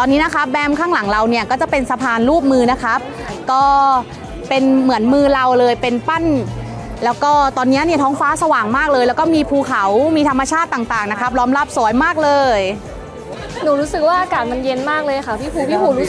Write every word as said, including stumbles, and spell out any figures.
อนนี้นะคะแบมข้างหลังเราเนี่ยก็จะเป็นสะพานรูปมือนะครับก็เป็นเหมือนมือเราเลยเป็นปั้นแล้วก็ตอนนี้เนี่ยท้องฟ้าสว่างมากเลยแล้วก็มีภูเขามีธรรมชาติต่างๆนะครับล้อมรอบสวยมากเลยหนูรู้สึกว่าอากาศมันเย็นมากเลยค่ะพี่ภูพี่ภูรู้